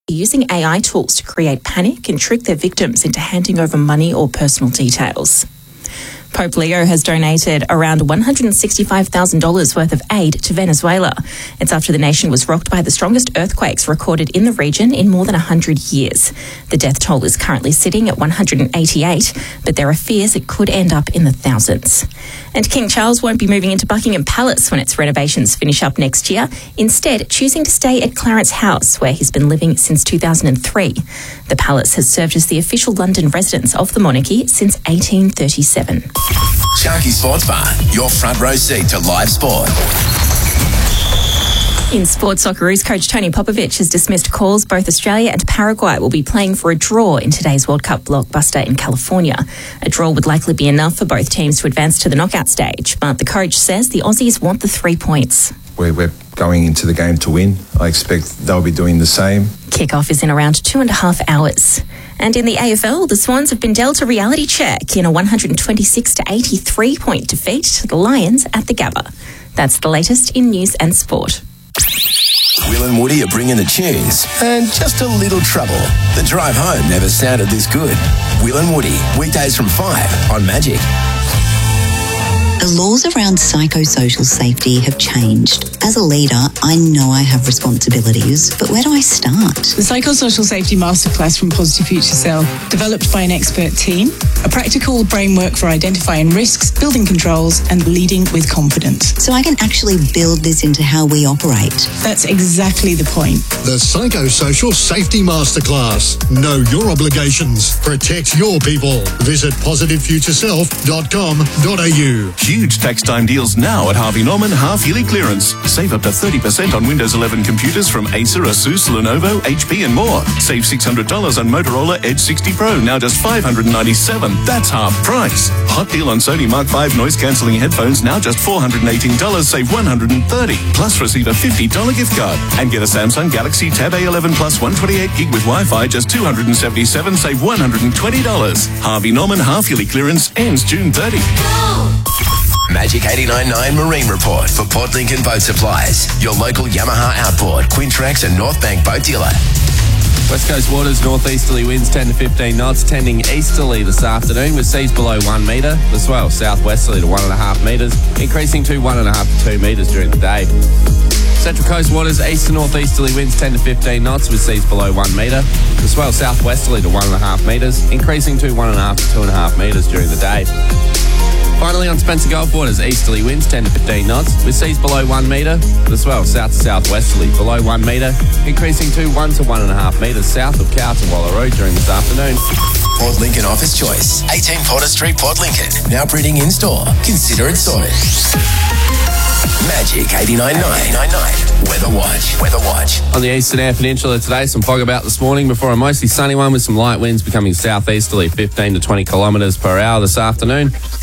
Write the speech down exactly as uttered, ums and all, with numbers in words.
using A I tools to create panic and trick their victims into handing over money or personal details. Pope Leo has donated around one hundred sixty-five thousand dollars worth of aid to Venezuela. It's after the nation was rocked by the strongest earthquakes recorded in the region in more than one hundred years. The death toll is currently sitting at one hundred eighty-eight, but there are fears it could end up in the thousands. And King Charles won't be moving into Buckingham Palace when its renovations finish up next year, instead choosing to stay at Clarence House, where he's been living since two thousand three. The palace has served as the official London residence of the monarchy since eighteen thirty-seven. Sharky Sports Bar, your front row seat to live sport. In sports, Socceroos coach Tony Popovic has dismissed calls both Australia and Paraguay will be playing for a draw in today's World Cup blockbuster in California. A draw would likely be enough for both teams to advance to the knockout stage, but the coach says the Aussies want the three points. We're, we're going into the game to win. I expect they'll be doing the same. Kick-off is in around two and a half hours. And in the A F L, the Swans have been dealt a reality check in a one hundred twenty-six to eighty-three point defeat to the Lions at the Gabba. That's the latest in news and sport. Will and Woody are bringing the tunes and just a little trouble. The drive home never sounded this good. Will and Woody, weekdays from five on Magic. The laws around psychosocial safety have changed. As a leader, I know I have responsibilities, but where do I start? The Psychosocial Safety Masterclass from Positive Future Self, developed by an expert team, a practical framework for identifying risks, building controls, and leading with confidence. So I can actually build this into how we operate. That's exactly the point. The Psychosocial Safety Masterclass. Know your obligations. Protect your people. Visit positive future self dot com dot a u. Huge tax time deals now at Harvey Norman half-yearly clearance. Save up to thirty percent on Windows eleven computers from Acer, Asus, Lenovo, H P and more. Save six hundred dollars on Motorola Edge sixty Pro, now just five hundred ninety-seven dollars. That's half price. Hot deal on Sony Mark five noise-cancelling headphones, now just four hundred eighteen dollars, save one hundred thirty dollars. Plus receive a fifty dollars gift card. And get a Samsung Galaxy Tab A eleven Plus one twenty-eight gig with Wi-Fi, just two hundred seventy-seven dollars, save one hundred twenty dollars. Harvey Norman half-yearly clearance ends June thirtieth. Magic eighty-nine point nine Marine Report for Port Lincoln Boat Supplies. Your local Yamaha Outboard, Quintrex and North Bank boat dealer. West Coast waters, northeasterly winds ten to fifteen knots, tending easterly this afternoon with seas below one metre. The swell southwesterly to one and a half metres, increasing to one and a half to two metres during the day. Central Coast waters, east to northeasterly winds ten to fifteen knots with seas below one metre. The swell southwesterly to one and a half metres, increasing to one and a half to two and a half metres during the day. Finally, on Spencer Gulf waters, easterly winds ten to fifteen knots with seas below one metre. The swell south to southwesterly below one metre, increasing to one to one and a half metres south of Cowtawalla Road during this afternoon. Port Lincoln Office Choice, eighteen Porter Street, Port Lincoln. Now printing in store. Consider it sorted. Magic eighty-nine point nine. Weather Watch. Weather Watch. On the Eastern Air Peninsula today, some fog about this morning before a mostly sunny one with some light winds becoming southeasterly fifteen to twenty kilometres per hour this afternoon.